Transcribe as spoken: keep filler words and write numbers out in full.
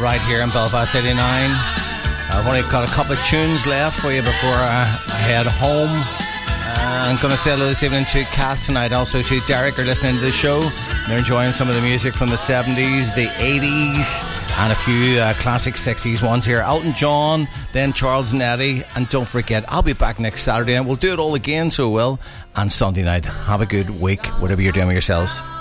right here in Belfast eighty-nine. I've only got a couple of tunes left for you before I, I head home. Uh, I'm going to say hello this evening to Kath tonight, also to Derek, who are listening to the show. They're enjoying some of the music from the seventies, the eighties, and a few uh, classic sixties ones here. Elton John, then Charles and Eddie, and don't forget, I'll be back next Saturday, and we'll do it all again, so we'll. And Sunday night. Have a good week, whatever you're doing with yourselves.